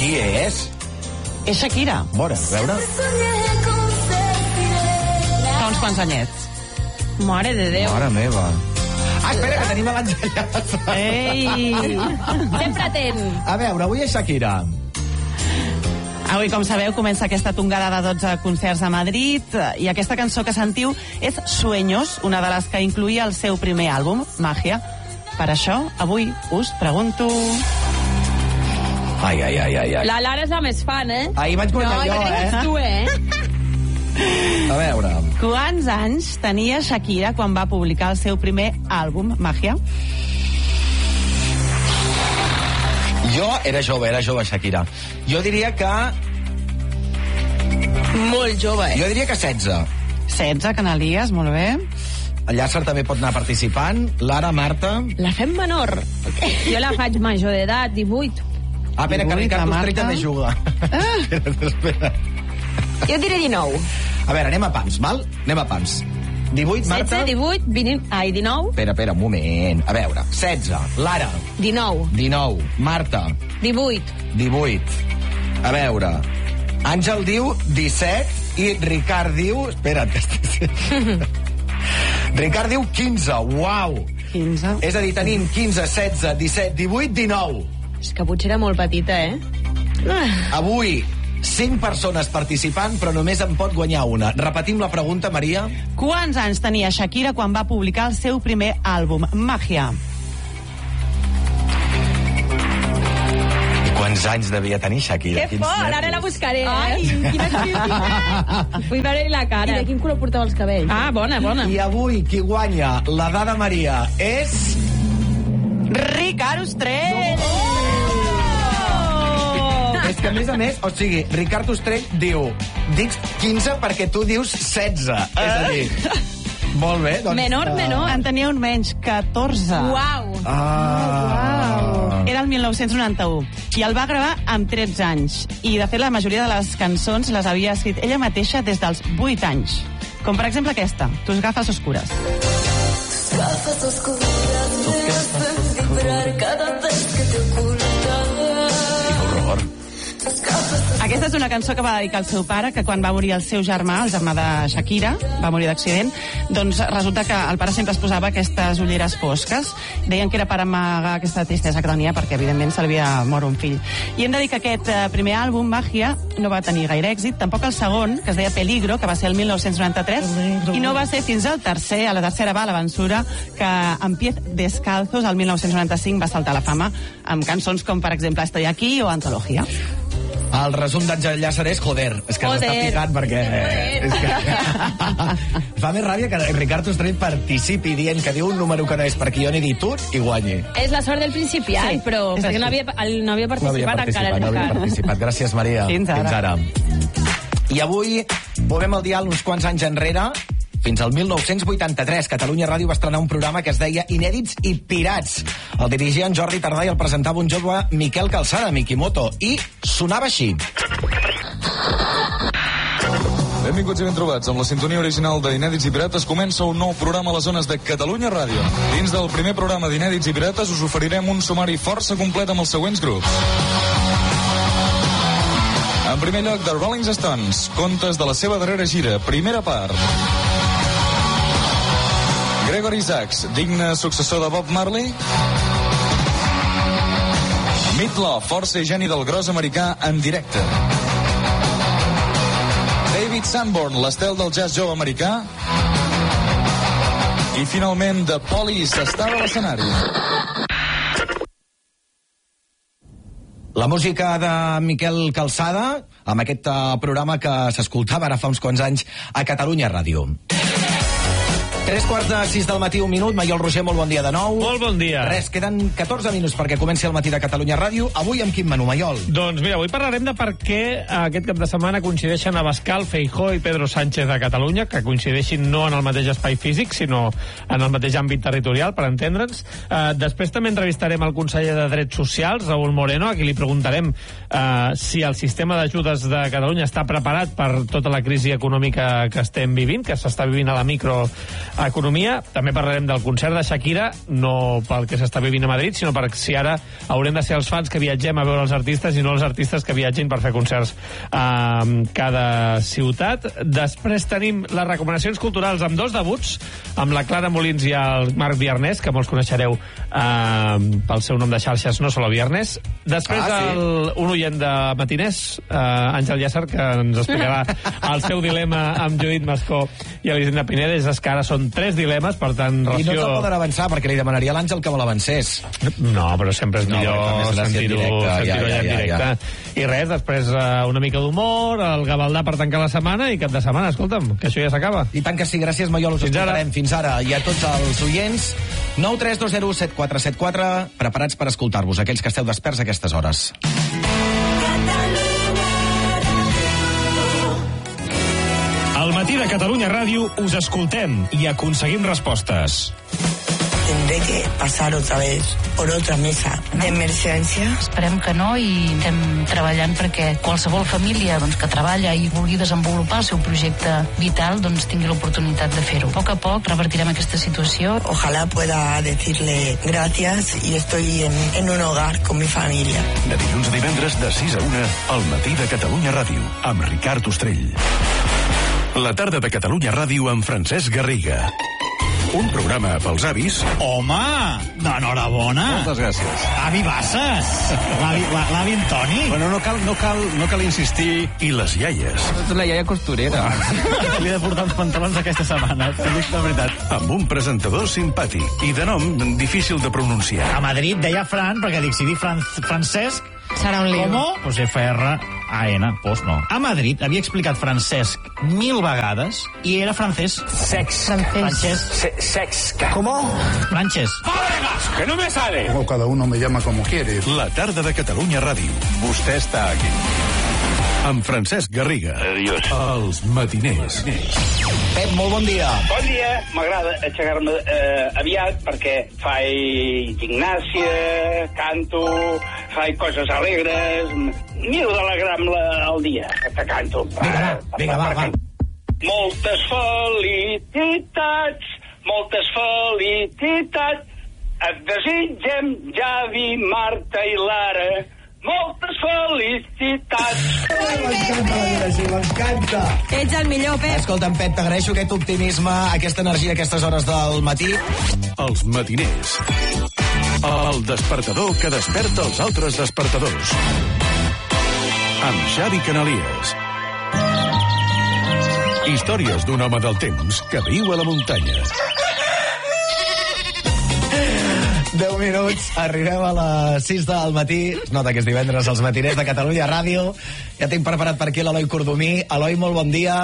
Qui és? És Shakira. Bona, a veure. Fa uns quants anyets. Mare de Déu. Mare meva. Ah, espera, que tenim l'enllaç. Ei! Sempre atent. A veure, avui és Shakira. Avui, com sabeu, comença aquesta tongada de 12 concerts a Madrid i aquesta cançó que sentiu és Sueños, una de les que incluïa el seu primer àlbum, Magia. Per això, avui us pregunto... Ai. La Lara és la més fan, eh? Ahir vaig guanyar jo, ets tu, A veure... Quants anys tenia Shakira quan va publicar el seu primer àlbum, Magia? Jo era jove, Shakira. Jo diria que... Molt jove, Jo diria que 16. 16, Canalies, molt bé. El Llàcer també pot anar participant. Lara, Marta... La fem menor. Jo la faig major d'edat, 18. Ah, espera, que 18, Ricard la Ostrell Marta. també juga. Espera. Jo diré 19. A veure, anem a pams, val? Anem a pams. 18, Marta... 16, 18, 19. Espera, un moment. A veure, 16. Lara, 19. 19. Marta, 18. 18. A veure, Àngel diu 17 i Ricard diu... Espera't, que estic... Ricard diu 15. Uau! 15. És a dir, tenim 15, 16, 17, 18, 19. És que potser era molt petita, eh? Avui, 5 persones participant, però només en pot guanyar una. Repetim la pregunta, Maria. Quants anys tenia Shakira quan va publicar el seu primer àlbum, Magia? I quants anys devia tenir Shakira? Que Quins fort, nervis. ara la buscaré, eh? Ai, quina curiositat. Vull veure-li la cara. I de quin color portava els cabells? Ah, bona. I avui qui guanya la dada Maria és... Ricard Ostrell! És que, a més, o sigui, Ricard Ostrell diu dic 15 perquè tu dius 16. És a dir... Molt bé, doncs... Menor. En tenia un menys, 14. Uau. Era el 1991 i el va gravar amb 13 anys i de fet la majoria de les cançons les havia escrit ella mateixa des dels 8 anys, com per exemple aquesta, Tus gafas oscuras. Tus gafas oscuras me hacen vibrar cada vez que te ocultas. Quin horror. Aquesta és una cançó que va dedicar al seu pare, que quan va morir el seu germà, el germà de Shakira, va morir d'accident, doncs resulta que el pare sempre es posava aquestes ulleres fosques. Deien que era per amagar aquesta tristesa que tenia, perquè evidentment se li havia mort un fill. I hem de dir que aquest primer àlbum, Magia, no va tenir gaire èxit, tampoc el segon, que es deia Peligro, que va ser el 1993, i no va ser fins al tercer, a la tercera va l'aventura, que amb Pies Descalzos, el 1995, va saltar a la fama, amb cançons com, per exemple, Estoy aquí o Antología. El resum d'Àngel Llàcer és joder. És que s'està picant perquè... És que... Fa més ràbia que Ricard Ostrell participi dient que diu un número que no és perquè jo n'he dit un i guanyi. És la sort del principiant, Sí, però és perquè així. no havia participat encara el No havia Ricard. participat. Gràcies, Maria. Fins ara. I avui movem el dial uns quants anys enrere. Fins al 1983, Catalunya Ràdio va estrenar un programa que es deia Inèdits i Pirats. El dirigia en Jordi Tardà i el presentava un jove Miquel Calçada, Mikimoto, i sonava així. Benvinguts i ben trobats. Amb la sintonia original d'Inèdits i Pirates comença un nou programa a les zones de Catalunya Ràdio. Dins del primer programa d'Inèdits i Pirates us oferirem un sumari força complet amb els següents grups. En primer lloc, The Rolling Stones, contes de la seva darrera gira, primera part. Gregory Isaacs, digne successor de Bob Marley. Meat Loaf, força i geni del gros americà en directe. David Sanborn, l'estel del jazz jove americà. I finalment, The Police estava a l'escenari. La música de Miquel Calçada, amb aquest programa que s'escoltava ara fa uns quants anys a Catalunya Ràdio. 3:45 del matí, un minut. Maiol Roger, molt bon dia de nou. Molt bon dia. Res, queden 14 minuts perquè comenci el matí de Catalunya Ràdio. Avui amb quin menú, Maiol? Doncs mira, avui parlarem de per què aquest cap de setmana coincideixen Abascal, Feijóo i Pedro Sánchez de Catalunya, que coincideixin no en el mateix espai físic, sinó en el mateix àmbit territorial, per entendre'ns. Després també entrevistarem el conseller de Drets Socials, Raúl Moreno, a qui li preguntarem si el sistema d'ajudes de Catalunya està preparat per tota la crisi econòmica que estem vivint, que s'està vivint a la micro economia. També parlarem del concert de Shakira, no pel que s'està vivint a Madrid, sinó per si ara haurem de ser els fans que viatgem a veure els artistes i no els artistes que viatgin per fer concerts a cada ciutat. Després tenim les recomanacions culturals amb 2 debuts, amb la Clara Molins i el Marc Viarnès, que molts coneixereu pel seu nom de xarxes No Solo Viernes. Després un oient de Matiners, Àngel Llàcer, que ens explicarà el seu dilema amb Judit Mascó i Elisenda Pinedes. És que ara són 3 dilemes, per tant, Rocío... I no te'l poden avançar, perquè li demanaria a l'Àngel que me l'avancés. No, però sempre és millor sentir-ho allà en directe. I res, després una mica d'humor, el Gavaldà per tancar la setmana i cap de setmana, escolta'm, que això ja s'acaba. I tant que sí, gràcies, Maiol, us escoltarem. Fins ara. I a tots els oients, 932017474, preparats per escoltar-vos, aquells que esteu desperts a aquestes hores. Al matí de Catalunya Ràdio us escoltem i aconseguim respostes. Tendré que pasar otra vez por otra mesa d'emergència. Esperem que no, i estem treballant perquè qualsevol família que treballa i vulgui desenvolupar el seu projecte vital tingui l'oportunitat de fer-ho. A poc revertirem aquesta situació. Ojalá pueda decirle gracias y estoy en un hogar con mi familia. De dilluns a divendres de 6 a 1 al matí de Catalunya Ràdio amb Ricard Ostrell. La tarda de Catalunya Ràdio amb Francesc Garriga. Un programa pels avis. Home, d'enhorabona. Moltes gràcies. Avi Bassas. L'avi Antoni. Bueno, no cal insistir. I les iaies. Tu la iaia costurera. Li he de portar uns pantalons aquesta setmana, t'ho dic de veritat. Amb un presentador simpàtic i de nom difícil de pronunciar. A Madrid deia Fran, perquè dic, si dic Francesc... Serà un lío. ¿Cómo? Pues F-R-A-N, pues no. A Madrid havia explicat Francesc 1000 vegades i era francès. Francés. ¿Cómo? Frances. ¡Fábregas! ¡Que no me sale! Cada uno me llama como quiere. La tarda de Catalunya Ràdio. Vostè està aquí. Amb Francesc Garriga. Adiós. Els matiners. Pep, molt bon dia. Bon dia. M'agrada aixecar-me aviat perquè faig gimnàsia, canto, faig coses alegres, miro d'alegrar-me el dia, que canto. Vinga, va. Moltes felicitats, et desitgem Javi, Marta i Lara. Moltes felicitats. M'encanta. Ets el millor, Pep. Escolta'm, Pep, t'agraeixo aquest optimisme, aquesta energia a aquestes hores del matí. Els matiners. El despertador que desperta els altres despertadors. Amb Xavi Canalies. Històries d'un home del temps que viu a la muntanya. 10 minuts, arribem a les 6 del matí. Es nota que és divendres als matiners de Catalunya Ràdio. Ja tinc preparat per aquí l'Eloi Cordomí. Eloi, molt bon dia.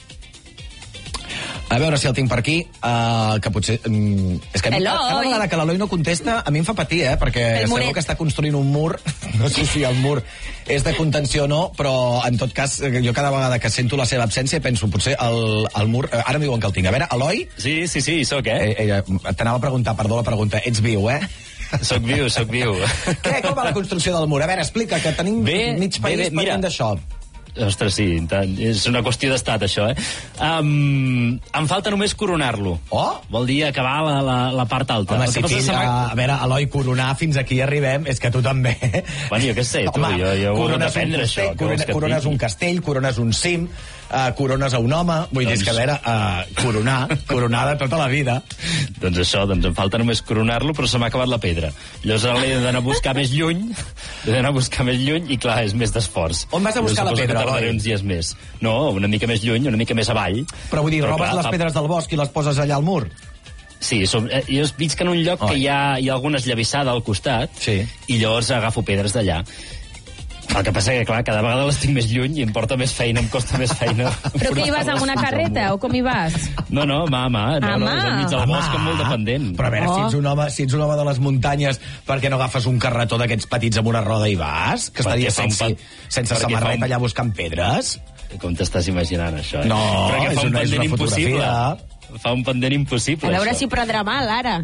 A veure si el tinc per aquí, que potser... És que cada vegada que l'Eloi no contesta, a mi em fa patir, perquè sabeu que està construint un mur. No sé si el mur és de contenció o no, però en tot cas, jo cada vegada que sento la seva absència penso, potser el mur... Ara em diuen que el tinc. A veure, Eloi? Sí, soc, T'anava a preguntar, perdó la pregunta, ets viu, Soc viu. Què, com va la construcció del mur? A veure, explica, que tenim mig país pendent d'això. Ostres, sí, és una qüestió d'estat, això, em falta només coronar-lo. Vol dir acabar la part alta. Home, a veure, Eloi, coronar fins aquí arribem, és que tu també. Bueno, jo què sé, tu, jo ho he d'aprendre, això. Corones un castell, corones un cim, corones a un home, vull dir, que a veure, coronar de tota la vida. Doncs això, em falta només coronar-lo, però se m'ha acabat la pedra. Llavors ara l'he d'anar a buscar més lluny, i clar, és més d'esforç. On vas a buscar la pedra, Eloi? Uns dies més. No, una mica més lluny, una mica més avall. Però vull dir, robes les pedres del bosc i les poses allà al mur? Sí, jo visc en un lloc que hi ha alguna esllavissada al costat, i llavors agafo pedres d'allà. El que passa que, clar, cada vegada les tinc més lluny i em porta més feina, em costa més feina. Però què hi vas, amb una carreta o com hi vas? No, mà, és enmig del bosc, molt dependent. Però a veure, si ets un home de les muntanyes, per què no agafes un carretó d'aquests petits amb una roda i vas? Que estaria sense samarreta allà buscant pedres? Com t'estàs imaginant, això? No, és una fotografia. Fa un pendent impossible, A veure si prendrà mal, ara.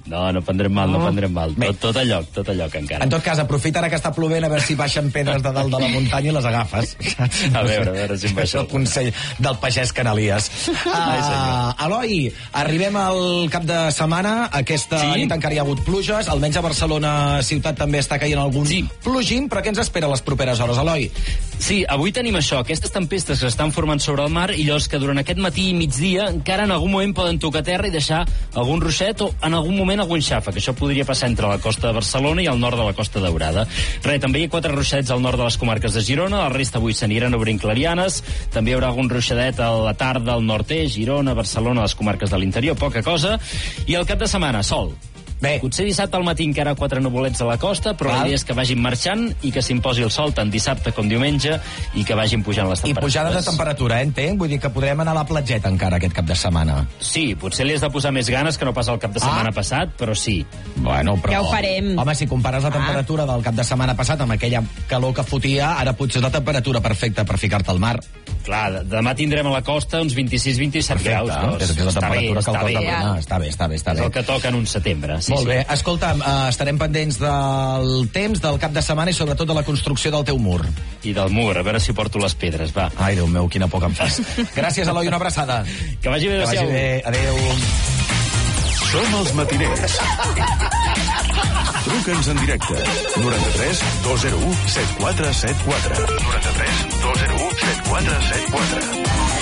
No prendrem mal, no prendrem mal. Tot a lloc encara. En tot cas, aprofita ara que està plovent a veure si baixen pedres de dalt de la muntanya i les agafes. A veure si em baixa. És el consell del pagès Canalies. Eloi, arribem al cap de setmana. Aquesta nit encara hi ha hagut pluges, almenys a Barcelona ciutat també està caient algun plogim, però què ens espera les properes hores, Eloi? Sí, avui tenim això, aquestes tempestes que estan formant sobre el mar i llavors que durant aquest matí i migdia encara en algun moment poden tocar terra i deixar algun ruixet o en algun moment algun xafa, que això podria passar entre la costa de Barcelona i el nord de la Costa Daurada. També hi ha 4 ruixadets al nord de les comarques de Girona, el resta avui s'aniran obrint clarianes, també hi haurà algun ruixadet a la tarda al nord-est, Girona, Barcelona, les comarques de l'interior, poca cosa, i el cap de setmana, sol. Bé. Potser dissabte al matí encara 4 nuvolets a la costa, però la idea és que vagin marxant i que s'imposi el sol tant dissabte com diumenge i que vagin pujant les temperatures. I pujada de temperatura, entenc? Vull dir que podrem anar a la platgeta encara aquest cap de setmana. Sí, potser li has de posar més ganes que no pas el cap de setmana passat, però sí. Bueno, però... Ja ho farem. Home, si compares la temperatura del cap de setmana passat amb aquella calor que fotia, ara potser és la temperatura perfecta per ficar-te al mar. Clar, demà tindrem a la costa uns 26-27 graus. Doncs. És la temperatura que el cos de donar. Està bé. És el que toca en un setembre. Sí, molt bé. Escolta'm, estarem pendents del temps, del cap de setmana i sobretot de la construcció del teu mur. I del mur, a veure si porto les pedres, va. Ai, Déu meu, quina por que em fas. Gràcies, Eloi, una abraçada. Que vagi bé, adéu. Adéu. Som els matiners. Truca'ns en directe. 93 201 7474. 93 201 7474.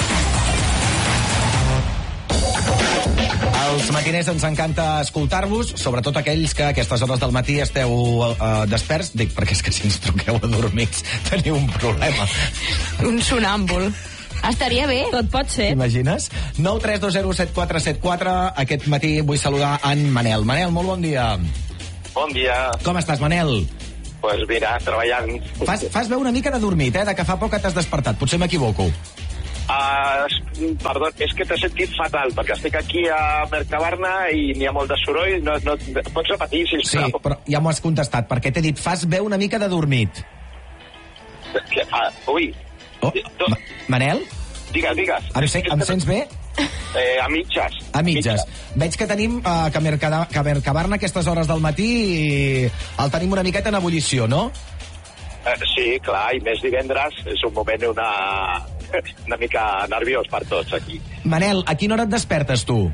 Els matiners ens encanta escoltar-vos, sobretot aquells que a aquestes hores del matí esteu desperts. Dic, perquè és que si ens truqueu adormits teniu un problema. Un sonàmbul. Estaria bé. Tot pot ser. T'imagines? 932017474. Aquest matí vull saludar en Manel. Manel, molt bon dia. Bon dia. Com estàs, Manel? Pues mira, treballant. Fas veu una mica de dormit, de que fa poc que t'has despertat. Potser m'equivoco. Perdó, és que t'he sentit fatal, perquè estic aquí a Mercabarna i n'hi ha molt de soroll. No, pots repetir, sisplau? Sí, però ja m'ho has contestat, perquè t'he dit, fas veu una mica de dormit. Ui. Manel? Digues. Em sents bé? A mitges. A mitges. Veig que tenim que Mercabarna a aquestes hores del matí el tenim una miqueta en ebullició, no? Sí, clar, i més divendres és un moment una mica nerviós per tots aquí. Manel, a quina hora et despertes tu?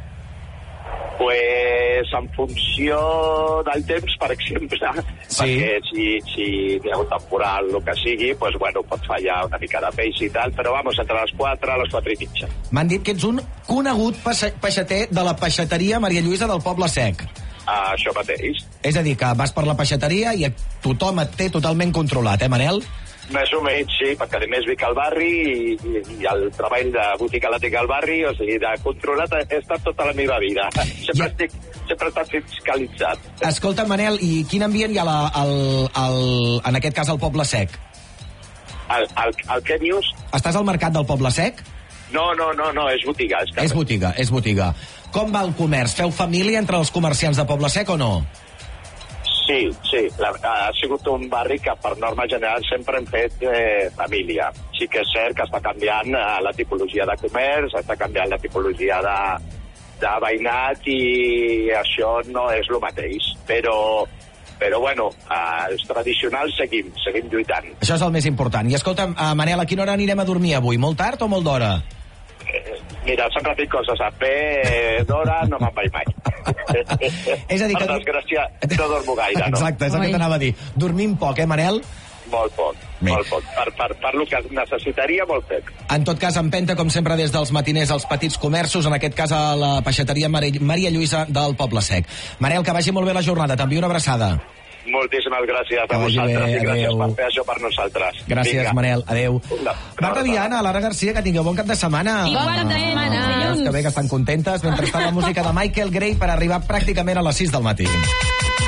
Pues en funció del temps, per exemple, perquè si hi ha un temporal, el que sigui, pues bueno, pot fallar una mica de peix i tal, però vamos, entre les 4 a les 4 i mitja. M'han dit que ets un conegut peixater de la peixateria Maria Lluïsa del Poble Sec. Això mateix. És a dir, que vas per la peixateria i tothom et té totalment controlat, Manel? Més o menys, sí, perquè a més vic al barri i el treball de botiga la tinc al barri, o sigui, de controlat he estat tota la meva vida. Sempre he estat fiscalitzat. Escolta, Manel, i quin ambient hi ha en aquest cas al Poble Sec? El què dius? Estàs al mercat del Poble Sec? No, és botiga. És botiga. Com va el comerç? Feu família entre els comerciants de Poble Sec o no? Sí, ha sigut un barri que per norma general sempre hem fet família. Sí que és cert que està canviant la tipologia de comerç, està canviant la tipologia de veïnat i això no és el mateix. Però bueno, els tradicionals seguim lluitant. Això és el més important. I escolta'm, Manel, a quina hora anirem a dormir avui? Molt tard o molt d'hora? Mira, sempre dic coses a fer d'hora, no me'n vaig mai. És a dir, per desgràcia, no dormo gaire, no? Exacte, és el que t'anava a dir. Dormim poc, Manel? Molt poc. Per lo que necessitaria, molt poc. En tot cas, empenta, com sempre, des dels matiners als petits comerços, en aquest cas a la peixateria Maria Lluïsa del Poble Sec. Manel, que vagi molt bé la jornada. T'envio una abraçada. Moltíssimes gràcies a vosaltres i gràcies per fer això per nosaltres. Gràcies, Manel. Adéu. Marta Viana, Lara Garcia, que tingueu bon cap de setmana. Bon cap de setmana. Que bé que estan contentes. Mentrestant, la música de Michael Gray per arribar pràcticament a les 6 del matí.